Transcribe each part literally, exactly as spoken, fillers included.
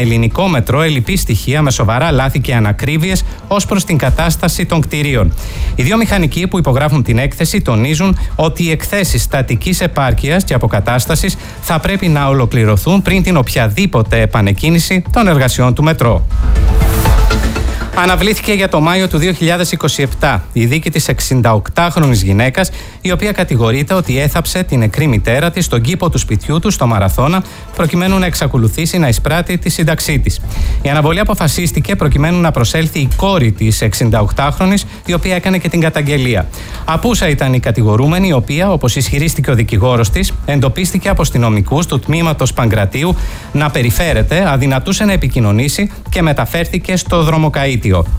ελληνικό μετρό ελλειπή στοιχεία με σοβαρά λάθη και ανακρίβειες ως προς την κατάσταση των κτηρίων. Οι δύο μηχανικοί που υπογράφουν την έκθεση τονίζουν ότι οι εκθέσεις στατικής επάρκειας και αποκατάστασης θα πρέπει να ολοκληρωθούν πριν την οποιαδήποτε επανεκκίνηση των εργασιών του μετρό. Αναβλήθηκε για το Μάιο του δύο χιλιάδες είκοσι επτά η δίκη της εξηνταοκτάχρονης γυναίκας, η οποία κατηγορείται ότι έθαψε την νεκρή μητέρα της στον κήπο του σπιτιού του στο Μαραθώνα, προκειμένου να εξακολουθήσει να εισπράττει τη σύνταξή της. Η αναβολή αποφασίστηκε προκειμένου να προσέλθει η κόρη της εξηνταοκτάχρονης, η οποία έκανε και την καταγγελία. Απούσα ήταν η κατηγορούμενη, η οποία, όπως ισχυρίστηκε ο δικηγόρος της, εντοπίστηκε από αστυνομικούς του τμήματος Παγκρατίου να περιφέρεται, αδυνατούσε να επικοινωνήσει και μεταφέρθηκε στο δρομοκαΐτιο.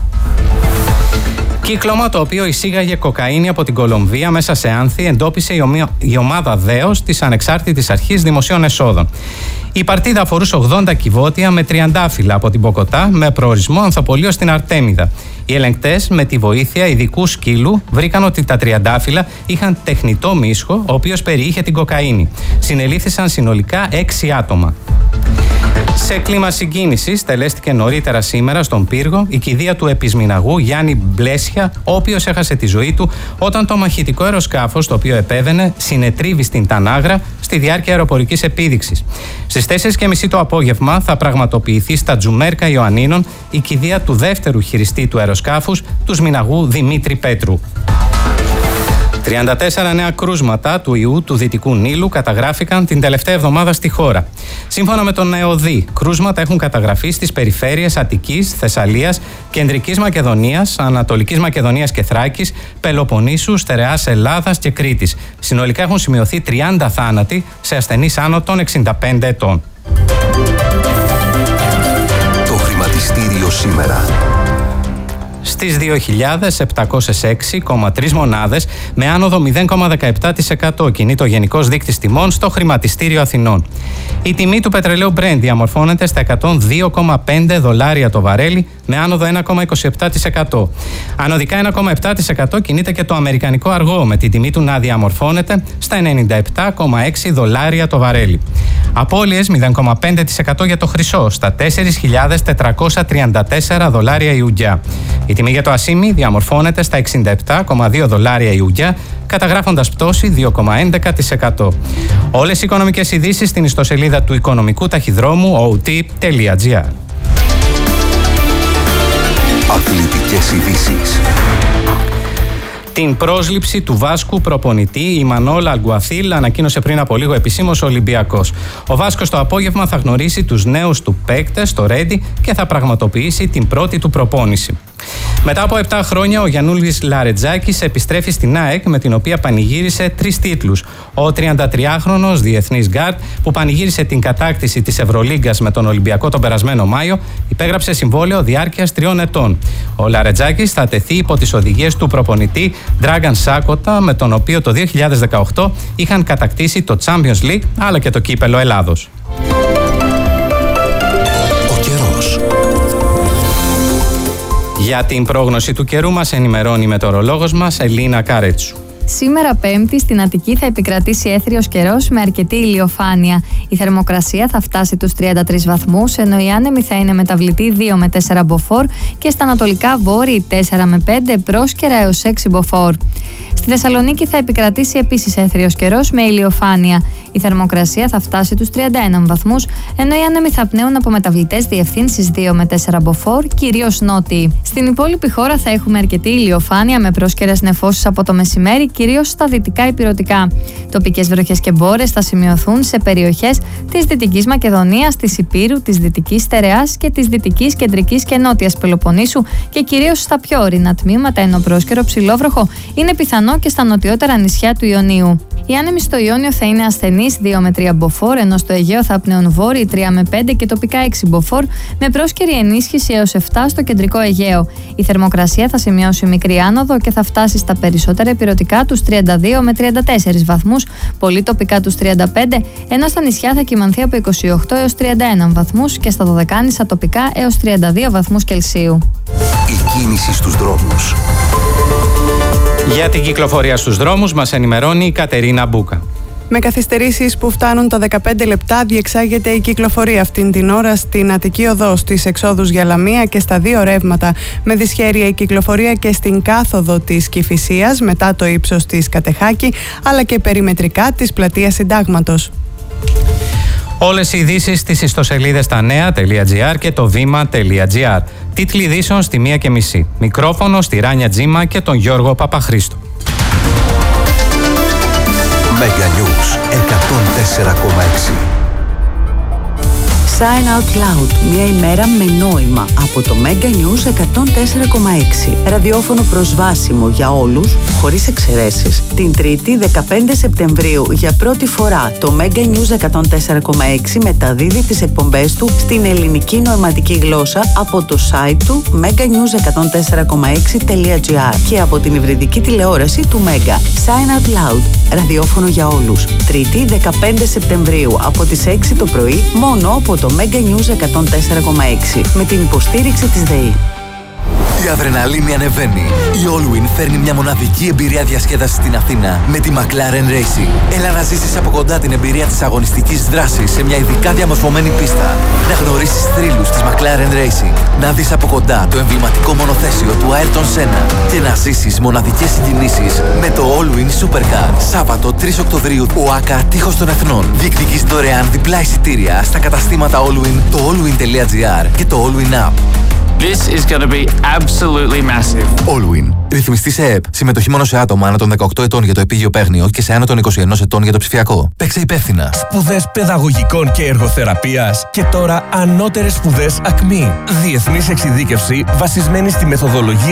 Κύκλωμα το οποίο εισήγαγε κοκαίνη από την Κολομβία μέσα σε άνθη εντόπισε η, ομοία, η ομάδα ΔΕΟΣ της Ανεξάρτητης Αρχής Δημοσίων Εσόδων. Η παρτίδα αφορούσε ογδόντα κυβότια με τριαντάφυλλα από την Μποκοτά με προορισμό Ανθοπολείο στην Αρτέμιδα. Οι ελεγκτές, με τη βοήθεια ειδικού σκύλου, βρήκαν ότι τα τριαντάφυλλα είχαν τεχνητό μίσχο, ο οποίος περιείχε την κοκαίνη. Συνελήφθησαν συνολικά έξι άτομα. Σε κλίμα συγκίνησης, τελέστηκε νωρίτερα σήμερα στον πύργο η κηδεία του επισμηναγού Γιάννη Μπλέσια, ο οποίος έχασε τη ζωή του όταν το μαχητικό αεροσκάφος το οποίο επέβαινε συνετρίβη στην Τανάγρα στη διάρκεια αεροπορικής επίδειξης. Στις τέσσερις και μισή το απόγευμα θα πραγματοποιηθεί στα Τζουμέρκα Ιωαννίνων η κηδεία του δεύτερου χειριστή του αεροσκάφους, του Σμηναγού Δημήτρη Πέτρου. τριάντα τέσσερα νέα κρούσματα του ιού του Δυτικού Νείλου καταγράφηκαν την τελευταία εβδομάδα στη χώρα. Σύμφωνα με τον ΕΟΔΗ, κρούσματα έχουν καταγραφεί στις περιφέρειες Αττικής, Θεσσαλίας, Κεντρικής Μακεδονίας, Ανατολικής Μακεδονίας και Θράκης, Πελοποννήσου, Στερεάς Ελλάδας και Κρήτης. Συνολικά έχουν σημειωθεί τριάντα θάνατοι σε ασθενείς άνω των εξήντα πέντε ετών. Το χρηματιστήριο σήμερα. Στις δύο χιλιάδες επτακόσιες έξι κόμμα τρία μονάδες με άνοδο μηδέν κόμμα δεκαεπτά τοις εκατό κινείται ο γενικός δείκτης τιμών στο χρηματιστήριο Αθηνών. Η τιμή του πετρελαίου Brent διαμορφώνεται στα εκατόν δύο κόμμα πέντε δολάρια το βαρέλι με άνοδο ένα κόμμα είκοσι επτά τοις εκατό. Ανωδικά ένα κόμμα επτά τοις εκατό κινείται και το αμερικανικό αργό με τη τιμή του να διαμορφώνεται στα ενενήντα επτά κόμμα έξι δολάρια το βαρέλι. Απώλειες μηδέν κόμμα πέντε τοις εκατό για το χρυσό στα τέσσερις χιλιάδες τετρακόσια τριάντα τέσσερα δολάρια η ουγγιά. Η τιμή για το ασίμι διαμορφώνεται στα εξήντα επτά κόμμα δύο δολάρια η ουγγιά, καταγράφοντας πτώση δύο κόμμα έντεκα τοις εκατό. Όλες οι οικονομικές ειδήσεις στην ιστοσελίδα του οικονομικού ταχυδρόμου ο τι τελεία τζι άρ. Αθλητικές ειδήσεις. Την πρόσληψη του Βάσκου προπονητή η Μανόλα Αλγκουαθίλ ανακοίνωσε πριν από λίγο επισήμως ο Ολυμπιακός. Ο Βάσκος το απόγευμα θα γνωρίσει τους νέους του παίκτες στο Ρέντι και θα πραγματοποιήσει την πρώτη του προπόνηση. Μετά από επτά χρόνια, ο Γιαννούλης Λαρετζάκης επιστρέφει στην ΑΕΚ, με την οποία πανηγύρισε τρεις τίτλους. Ο τριαντατριάχρονος διεθνής γκάρτ, που πανηγύρισε την κατάκτηση της Ευρωλίγκας με τον Ολυμπιακό τον περασμένο Μάιο, υπέγραψε συμβόλαιο διάρκειας τριών ετών. Ο Λαρετζάκης θα τεθεί υπό τις οδηγίες του προπονητή Ντράγκαν Σάκοτα, με τον οποίο το δύο χιλιάδες δεκαοκτώ είχαν κατακτήσει το Champions League αλλά και το Κύπελλο Ελλάδος. Για την πρόγνωση του καιρού μας ενημερώνει η μετεωρολόγος μας Ελίνα Καρέτσου. Σήμερα Πέμπτη στην Αττική θα επικρατήσει έθριος καιρός με αρκετή ηλιοφάνεια. Η θερμοκρασία θα φτάσει τους τριάντα τρεις βαθμούς, ενώ η άνεμη θα είναι μεταβλητή δύο με τέσσερα μποφόρ και στα ανατολικά βόρειοι τέσσερα με πέντε, πρόσκαιρα έως έξι μποφόρ. Στη Θεσσαλονίκη θα επικρατήσει επίσης έθριος καιρός με ηλιοφάνεια. Η θερμοκρασία θα φτάσει τους τριάντα ένα βαθμούς, ενώ οι άνεμοι θα πνέουν από μεταβλητές διευθύνσεις δύο με τέσσερα μποφόρ, κυρίως νότιοι. Στην υπόλοιπη χώρα θα έχουμε αρκετή ηλιοφάνεια με πρόσκαιρες νεφώσεις από το μεσημέρι, κυρίως στα δυτικά ηπειρωτικά. Τοπικές βροχές και μπόρες θα σημειωθούν σε περιοχές της Δυτικής Μακεδονίας, της Ηπείρου, της Δυτικής Στερεάς και της Δυτικής, Κεντρικής και Νότιας Πελοποννήσου και κυρίως στα πιο ορεινά τμήματα, ενώ πρόσκαιρο ψηλόβροχο είναι πιθανό και στα νοτιότερα νησιά του Ιωνίου. Οι άνεμοι στο Ιόνιο θα είναι ασθενείς δύο με τρία μποφόρ, ενώ στο Αιγαίο θα πνέουν βόρειοι τρία με πέντε και τοπικά έξι μποφόρ, με πρόσκαιρη ενίσχυση έως επτά στο κεντρικό Αιγαίο. Η θερμοκρασία θα σημειώσει μικρή άνοδο και θα φτάσει στα περισσότερα ηπειρωτικά τους τριάντα δύο με τριάντα τέσσερα βαθμούς, πολύ τοπικά τους τριάντα πέντε, ενώ στα νησιά θα κυμανθεί από είκοσι οκτώ έως τριάντα ένα βαθμούς και στα Δωδεκάνησα τοπικά έως τριάντα δύο βαθμούς Κελσίου. Η κίνηση στους δρόμους. Για την κυκλοφορία στους δρόμους μας ενημερώνει η Κατερίνα Μπούκα. Με καθυστερήσεις που φτάνουν τα δεκαπέντε λεπτά, διεξάγεται η κυκλοφορία αυτήν την ώρα στην Αττική Οδό, στις εξόδους για Λαμία και στα δύο ρεύματα. Με δυσχέρεια η κυκλοφορία και στην κάθοδο της Κηφισίας, μετά το ύψος της Κατεχάκη, αλλά και περιμετρικά της πλατείας Συντάγματος. Όλες οι ειδήσεις στις ιστοσελίδες tanea.gr και το βήμα.gr. Τίτλοι ειδήσεων στη μία και μισή. Μικρόφωνο στη Ράνια Τζίμα και τον Γιώργο Παπαχρήστο. Mega News εκατόν τέσσερα κόμμα έξι. Sign Out Loud, μια ημέρα με νόημα από το Mega News εκατόν τέσσερα κόμμα έξι. Ραδιόφωνο προσβάσιμο για όλους, χωρίς εξαιρέσεις. Την Τρίτη, δεκαπέντε Σεπτεμβρίου, για πρώτη φορά το Mega News εκατόν τέσσερα κόμμα έξι μεταδίδει τις εκπομπές του στην ελληνική νοηματική γλώσσα από το site του mega news εκατόν τέσσερα κόμμα έξι τελεία gr και από την υβριδική τηλεόραση του Mega. Sign Out Loud, ραδιόφωνο για όλους. Τρίτη, δεκαπέντε Σεπτεμβρίου, από τις έξι το πρωί, μόνο από το Mega News εκατόν τέσσερα κόμμα έξι με την υποστήριξη της ΔΕΗ. Η αδρεναλίνη ανεβαίνει. Η Allwyn φέρνει μια μοναδική εμπειρία διασκέδασης στην Αθήνα με τη McLaren Racing. Έλα να ζήσεις από κοντά την εμπειρία της αγωνιστικής δράσης σε μια ειδικά διαμορφωμένη πίστα. Να γνωρίσεις θρύλους της McLaren Racing. Να δεις από κοντά το εμβληματικό μονοθέσιο του Ayrton Senna. Και να ζήσεις μοναδικές συγκινήσεις με το Allwyn Supercar. Σάββατο τρεις Οκτωβρίου, ο ΆΚΑ Τείχος των Εθνών. Διεκδικείς δωρεάν διπλά εισιτήρια στα καταστήματα Allwyn, το allwyn.gr και το Allwyn App. This is going to be absolutely massive. Allwyn. Ρυθμιστή σε ΕΕΠ. Συμμετοχή μόνο σε άτομα άνω των δεκαοκτώ ετών για το επίγειο παίγνιο και σε άνω των είκοσι ένα ετών για το ψηφιακό. Παίξε υπεύθυνα. Σπουδές παιδαγωγικών και εργοθεραπείας και τώρα ανώτερες σπουδές ΑΚΜΗ. Διεθνής εξειδίκευση βασισμένη στη μεθοδολογία